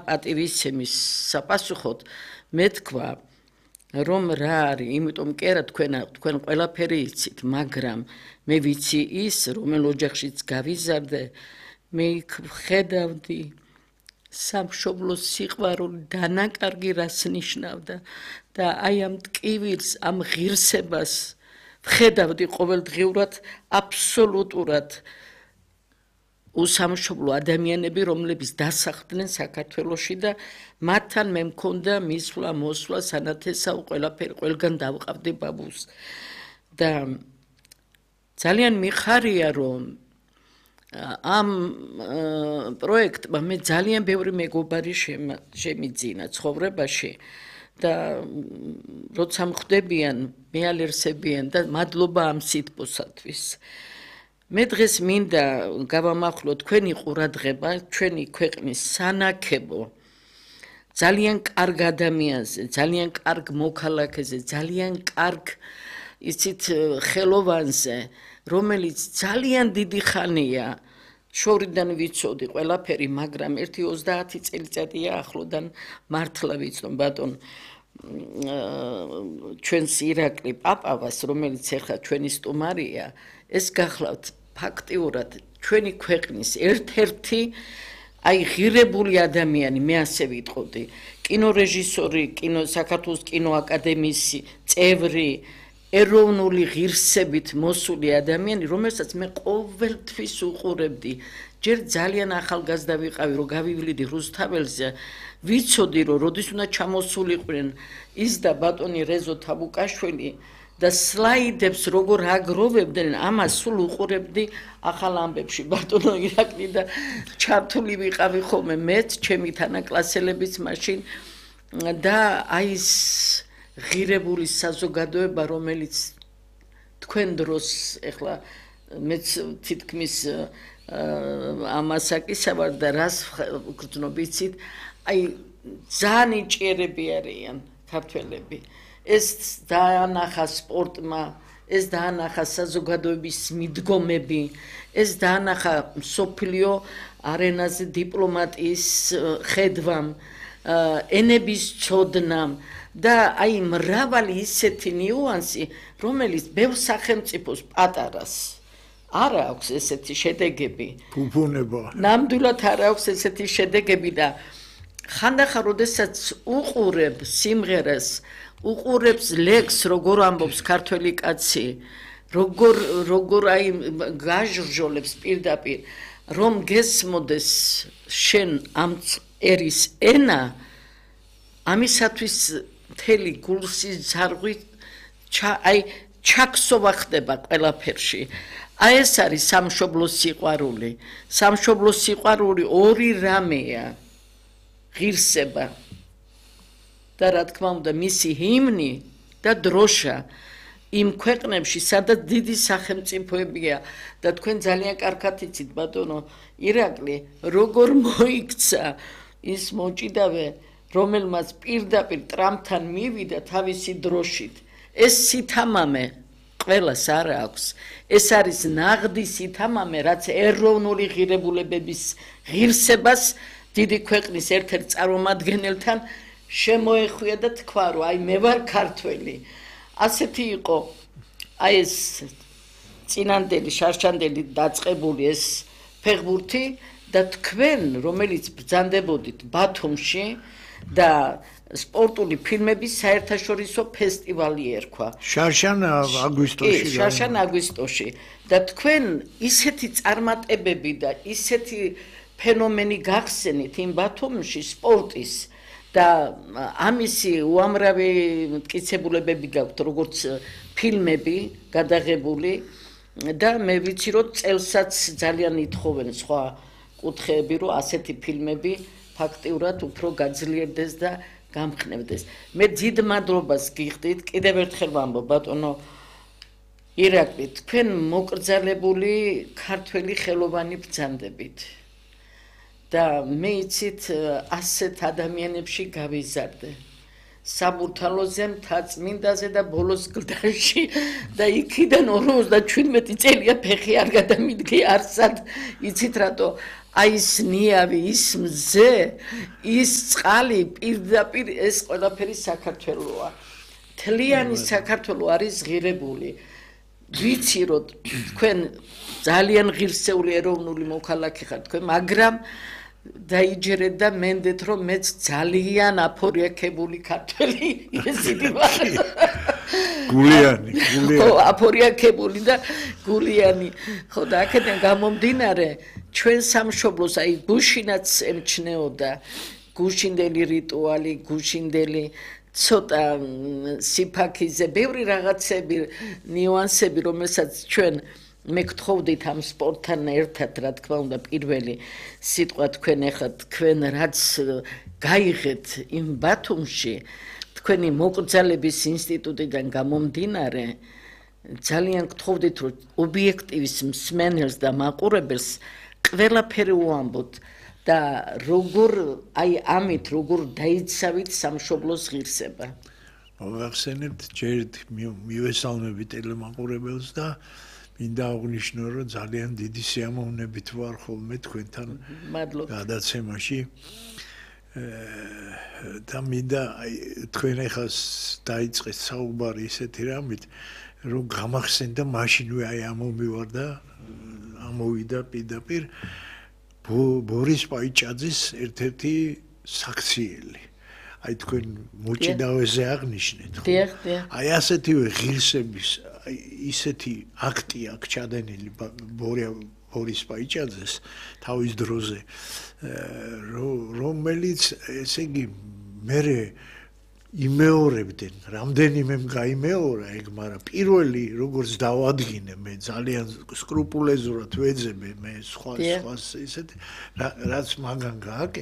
პატივისცემის საპასუხოდ მე თქვა რომ რა არის, იმიტომ კი არა თქვენ ყველაფერი იცით, მაგრამ მე ვიცი ის, რომელ ოჯახშიც გავიზარდე, მე იქ ვხედავდი სამშობლოს სიყვარული დანაკარგი რას ნიშნავდა და აი ამ ტკივილს, ამ ღირსებას ვხედავდი ყოველდღიურად აბსოლუტურად უსამშობლო ადამიანები, რომლებიც დასახლდნენ საქართველოში და მათთან მე მქონდა მისვლა, მოსვლა, სანათესაო, ყველაფერი, ყველგან დავყავდი ბაბუს. და ძალიან მიხარია, რომ ამ პროექტმა მე ძალიან ბევრი მეგობარი შემიძინა ცხოვრებაში და როცა მხვდებიან, მეალერსებიან და მადლობა ამ სითბოსათვის. მე დღეს მინდა გავამახვილო თქვენი ყურადღება ჩვენი ქვეყნის სანაქებო ძალიან კარგ ადამიანზე, ძალიან კარგ მოქალაქეზე, ძალიან კარგ იცით ხელოვანზე, რომელიც ძალიან დიდი ხანია შორიდან ვიცოდი ყველაფერი, მაგრამ 1-30 წელიწადია ახლოდან მართლა ვიცნობ ბატონ ჩვენს ირაკლი პაპავას, რომელიც ახლა ჩვენი სტუმარია, ეს გახლავთ ფაქტიურად ჩვენი ქვეყნის ერთ-ერთი აი ღირებული ადამიანი, მე ასე ვიტყოდი, კინორეჟისორი, საქართველოს კინოაკადემიის წევრი, ეროვნული ღირსებით მოსული ადამიანი, რომელსაც მე ყოველთვის უყურებდი. ჯერ ძალიან ახალგაზრდა ვიყავი, რომ გავივლიდი რუსთაველზე, ვიცოდი, რომ როდის უნდა ჩამოსულიყვნენ ის და ბატონი რეზო თაბუკაშვილი და სლაიდებს როგორ აგროვებდნენ, ამას სულ უყურებდი ახალ ამბებში ბატონო ირაკლი და ჩართული ვიყავი ხოლმე მეც, ჩემი თანაკლასელებიც მაშინ და აი ეს ღირებული საზოგადოება, რომელიც თქვენ დროს ეხლა მეც თითქმის ამასაკისა ვარ და რას ვგრძნობ იცით, აი ძალიან იჭიერები არიან ქართველები. ეს დაანახა სპორტმა, ეს დაანახა საზოგადოების მიდგომები, ეს დაანახა მსოფლიო არენაზე დიპლომატიის ხედვამ, ენების ცოდნამ და აი მრავალი ისეთი ნიუანსი, რომელიც ბევრ სახელმწიფოს პატარას არ აქვს ესეთი შედეგები. ფუფუნება. ნამდვილად არ აქვს ესეთი შედეგები და ხანდახან როდესაც უყურებ სიმღერას, უყურებს ლექს, როგორ ამბობს ქართველი კაცი, როგორ აი გაჟრჟოლებს პირდაპირ, რომ გესმოდეს შენ ამ ერის ენა, ამისათვის მთელი გულსის ძარღვი აი ჩაქსოვა ხდება ყველაფერში. აი ეს არის სამშობლოს სიყვარული. სამშობლოს სიყვარული ორი რამეა. ღირსება და რა თქმა უნდა მისი ჰიმნი და დროშა იმ ქვეყნებში, სადაც დიდი სახელმწიფოებია და თქვენ ძალიან კარგად იცით ბატონო ირაკლი, როგორ მოიქცა ის მოჭიდავე, რომელმაც პირდაპირ ტრამპთან მივიდა თავისი დროშით. ეს სითამამე ყველას არ აქვს. ეს არის ნაღდი სითამამე, რაც ეროვნული ღირებულებების ღირსებას დიდი ქვეყნის ერთ-ერთ წარმომადგენელთან შემოეხვია და თქვა, რომ აი მე ვარ ქართველი. ასეთი იყო აი ეს წინანდელი შარშანდელი დაწყებული ეს ფეხბურთი და თქვენ, რომელიც ბრძანდებოდით ბათუმში და სპორტული ფილმების საერთაშორისო ფესტივალი ერქვა. შარშან აგვისტოში. შარშან აგვისტოში და თქვენ ისეთი წარმატებები და ისეთი ფენომენი გახსენით იმ ბათუმში სპორტის და ამისი უამრავი მტკიცებულებები გაქვთ, როგორც ფილმები გადაღებული და მე ვიცი, რომ წელსაც ძალიან ითხოვენ სხვა კუთხეები, რომ ასეთი ფილმები ფაქტიურად უფრო გაძლიერდეს და გამხნევდეს. მე დიდ მადლობას გიხდით, კიდევ ერთხელ ვამბობ ბატონო ირაკლი, თქვენ მოკრძალებული ქართველი ხელოვანი ბრძანდებით. და მე იცით ასეთ ადამიანებში გავიზარდე. საბურთალოზე, მთაწმინდაზე და ბოლოს გლდანში და იქიდან 57 წელია ფეხი არ გადამიდგე არსად. იცით რატო? აი ის ნიავი, ის მზე, ის წყალი პირდაპირ ეს ყველაფერი საქართველოა. თლიანი საქართველო არის ღირებული. ვიცი რომ თქვენ ძალიან ღირსეული ეროვნული მოქალაქე ხართ თქვენ, მაგრამ დაიჯერეთ და მენდეთ რომ მეც ძალიან აფორიაქებული ქართველი ისეთი ვარ. გულიანი. ხო, აფორიაქებული და გულიანი. ხო, და აქედან გამომდინარე ჩვენ სამშობლოს აი გუშინაც ემჩნეოდა გუშინდელი რიტუალი, გუშინდელი ცოტა სიფაქიზე, ბევრი რაღაცები, ნიუანსები, რომელსაც ჩვენ მე გთხოვდით ამ სპორტთან ერთად, რა თქმა უნდა, პირველი სიტყვა თქვენ ახლა თქვენ რაც გაიღეთ იმ ბათუმში, თქვენი მოკრძალების ინსტიტუტიდან გამომდინარე, ძალიან გთხოვდით, რომ ობიექტივის მსმენელს და მაყურებელს ყველაფერი უამბოთ და როგორ აი ამით როგორ დაიცავით სამშობლოს ღირსება. მოგახსენებთ, ჯერ მივესალმები ტელემაყურებელს და მინდა აღვნიშნო, რომ ძალიან დიდი სიამოვნებით ვარ ხოლმე თქვენთან გადაცემაში. და მინდა თქვენ ახლა დაიწყეთ საუბარი ისეთი რამით, რომ გამახსენდა მაშინვე აი ამომივარ და ამოვიდა პირდაპირ ბორის პაიჭაძის ერთ-ერთი საქციელი. აი თქვენ მოჭიდავეზე აღნიშნეთ. აი ასეთივე ღირსების ისეთი აქტი აქვს ჩადენილი ბორის პაიჭაძეს თავის დროზე, რომელიც ესე იგი მე იმეორებდნენ, რამდენიმე გაიმეორა ეგ, მაგრამ პირველი როგორც დავადგინე, მე ძალიან სკრუპულეზურად ვეძებე მე სხვა ისეთ რაც მაგან გააკეთა